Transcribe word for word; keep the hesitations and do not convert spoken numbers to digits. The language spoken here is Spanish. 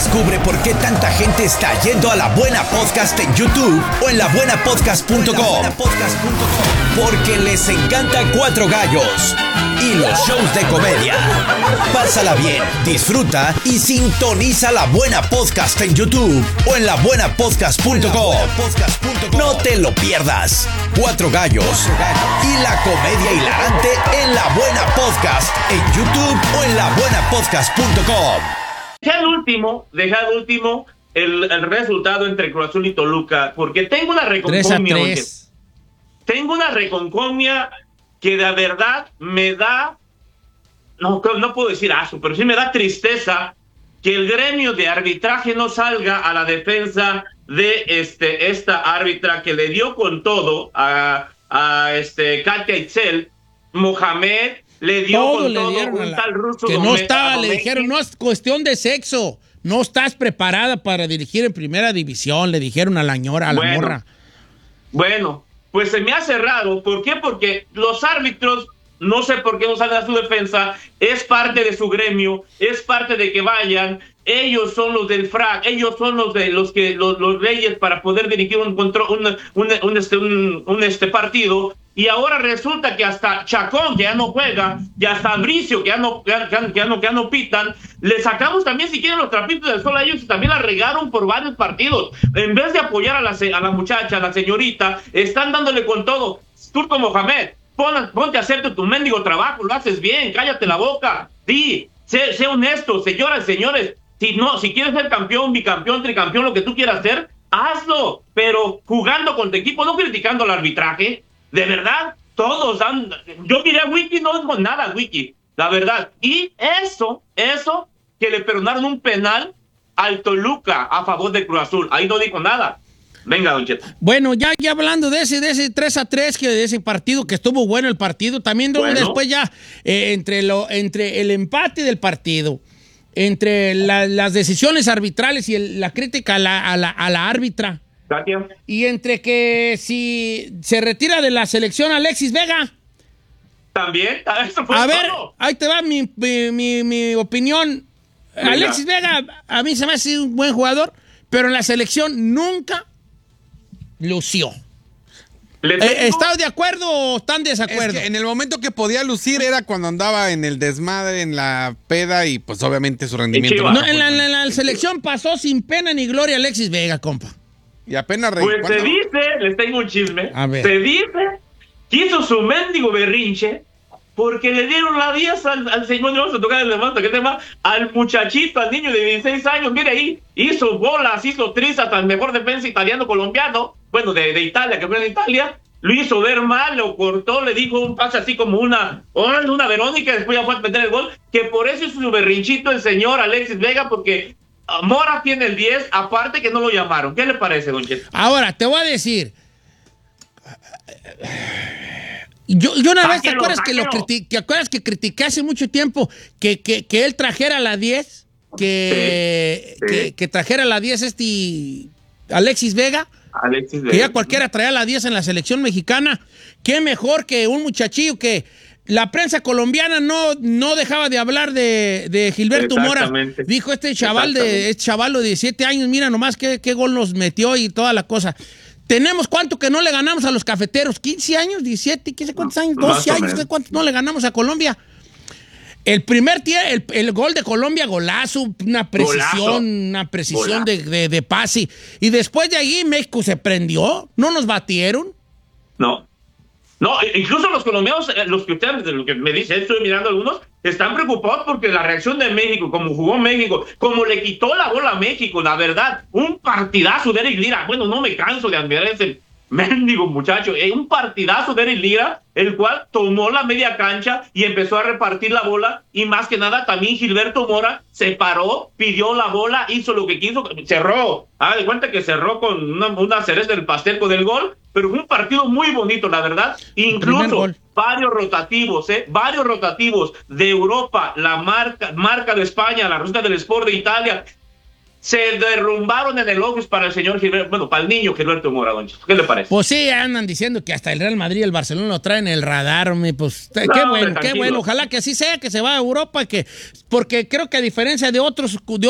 Descubre por qué tanta gente está yendo a La Buena Podcast en YouTube o en la buena podcast punto com. Porque les encanta Cuatro Gallos y los shows de comedia. Pásala bien, disfruta y sintoniza La Buena Podcast en YouTube o en la buena podcast punto com. No te lo pierdas. Cuatro Gallos y la comedia hilarante en La Buena Podcast en YouTube o en la buena podcast punto com. Deja el último, deja el último el, el resultado entre Cruz Azul y Toluca, porque tengo una reconcomia. Tengo una reconcomia que de verdad me da, no, no puedo decir asco, pero sí me da tristeza que el gremio de arbitraje no salga a la defensa de este, esta árbitra que le dio con todo a, a este, Katia Itzel. Mohamed le dio todo con le todo dieron un la, tal ruso que no Gómez, estaba, Gómez. Le dijeron, no es cuestión de sexo, no estás preparada para dirigir en primera división, le dijeron a la ñora, a la bueno, morra. Bueno, pues se me hace raro. ¿Por qué? Porque los árbitros, no sé por qué no salen a su defensa, es parte de su gremio, es parte de que vayan, ellos son los del F R A C, ellos son los de los que los, los reyes para poder dirigir un control, un, un, un, este, un, un este partido, y ahora resulta que hasta Chacón, que ya no juega, y hasta Bricio, que ya no, que ya, que ya no, que ya no pitan, le sacamos también, si quieren, los trapitos del sol a ellos, y también la regaron por varios partidos. En vez de apoyar a la, a la muchacha, a la señorita, están dándole con todo. Turco Mohamed, pon, ponte a hacerte tu mendigo trabajo, lo haces bien, cállate la boca, sí, sé, sé honesto, señoras, señores. Si no, si quieres ser campeón, bicampeón, tricampeón, lo que tú quieras hacer, hazlo, pero jugando con tu equipo, no criticando al arbitraje. De verdad, todos han... Yo miré a Wiki, no digo nada, Wiki, la verdad. Y eso, eso, que le perdonaron un penal al Toluca a favor de Cruz Azul. Ahí no dijo nada. Venga, Don Cheto. Bueno, ya, ya hablando de ese, de ese tres a tres, que de ese partido, que estuvo bueno el partido, también bueno. Después ya, eh, entre, lo, entre el empate del partido, entre la, las decisiones arbitrales y el, la crítica a la, a la, a la árbitra, Katia. Y entre que si se retira de la selección Alexis Vega. También, eso fue a ver, todo. Ahí te va mi, mi, mi, mi opinión. Venga. Alexis Vega, a mí se me hace un buen jugador, pero en la selección nunca lució. Eh, ¿Están de acuerdo o están en desacuerdo? Es que en el momento que podía lucir era cuando andaba en el desmadre, en la peda, y pues obviamente su rendimiento... No, en, la, en, la, en la selección pasó sin pena ni gloria Alexis Vega, compa. Y apenas... Pues se dice, les tengo un chisme, se dice que hizo su mendigo berrinche porque le dieron la diez al, al señor, vamos a tocar el levanta, ¿qué tema? Al muchachito, al niño de dieciséis años, mire ahí, hizo bolas, hizo trizas al mejor defensa italiano-colombiano, bueno, de, de Italia, que fue en Italia, lo hizo ver mal, lo cortó, le dijo un pase así como una, una Verónica, después ya fue a meter el gol, que por eso hizo su berrinchito el señor Alexis Vega, porque Mora tiene el diez, aparte que no lo llamaron. ¿Qué le parece, Don Cheto? Ahora, te voy a decir. Yo, yo una sáquelo, vez, ¿te acuerdas que, lo criti ¿te acuerdas que critiqué hace mucho tiempo que, que, que él trajera la diez? Que, sí, sí. que, que trajera la diez este Alexis Vega. Alexis Vega. Que ya cualquiera traía la diez en la selección mexicana. Qué mejor que un muchachillo que... La prensa colombiana no, no dejaba de hablar de, de Gilberto Mora. Dijo este chaval de este chaval de diecisiete años, mira nomás qué, qué gol nos metió y toda la cosa. Tenemos cuánto que no le ganamos a los cafeteros, quince años, diecisiete, quince cuántos años, doce años, ¿qué cuánto no le ganamos a Colombia? El primer tía, el, el gol de Colombia, golazo, una precisión, golazo. una precisión de, de, de pase. Y después de ahí México se prendió, no nos batieron. No. No, incluso los colombianos, los que ustedes, lo que me dicen, estoy mirando algunos, están preocupados porque la reacción de México, como jugó México, como le quitó la bola a México, la verdad, un partidazo de Eric Lira. Bueno, no me canso de admirar ese mendigo muchacho, eh, un partidazo de Eric Lira, el cual tomó la media cancha y empezó a repartir la bola, y más que nada también Gilberto Mora se paró, pidió la bola, hizo lo que quiso, cerró, haga de cuenta que cerró con una, una cereza del pastel con el gol, pero fue un partido muy bonito, la verdad, incluso varios rotativos, eh, varios rotativos de Europa, la marca, marca de España, la ruta del Sport de Italia, se derrumbaron en elogios para el señor Gilberto, bueno, para el niño Gilberto Mora, don Chito. ¿Qué le parece? Pues sí, andan diciendo que hasta el Real Madrid y el Barcelona lo traen en el radar, hombre, pues no, qué bueno, qué bueno. Ojalá que así sea, que se va a Europa, que porque creo que a diferencia de otros, de